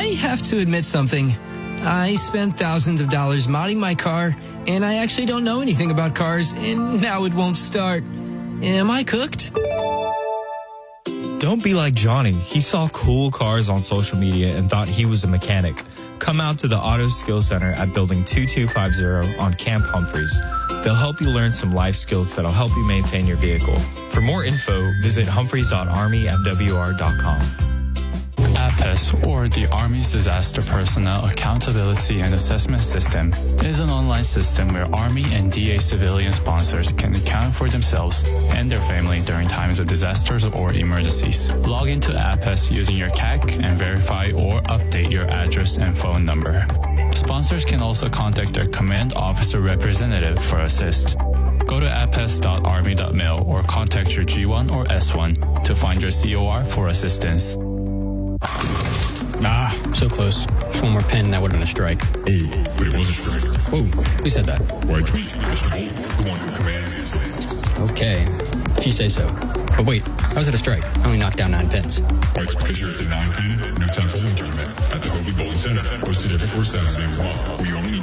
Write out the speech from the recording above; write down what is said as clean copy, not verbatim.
I have to admit something. I spent thousands of dollars modding my car, and I actually don't know anything about cars, and now it won't start. Am I cooked? Don't be like Johnny. He saw cool cars on social media and thought he was a mechanic. Come out to the Auto Skill Center at Building 2250 on Camp Humphreys. They'll help you learn some life skills that'll help you maintain your vehicle. For more info, visit humphreys.armymwr.com. APES, or the Army's Disaster Personnel Accountability and Assessment System, is an online system where Army and DA civilian sponsors can account for themselves and their family during times of disasters or emergencies. Log into APES using your CAC and verify or update your address and phone number. Sponsors can also contact their command officer representative for assist. Go to apes.army.mil or contact your G1 or S1 to find your COR for assistance. So close. Just one more pin and that would have been a strike. Oh, but it was a strike. Whoa, who said that? Why tweet, Mr. Bolt, the one who commands these things. Okay, if you say so. But wait, how was it a strike? I only knocked down 9 pins. Why, it's because you're at the 9-pin Newtown Bowling Tournament at the Hovey Bowling Center, hosted every 4th Saturday of the month. We only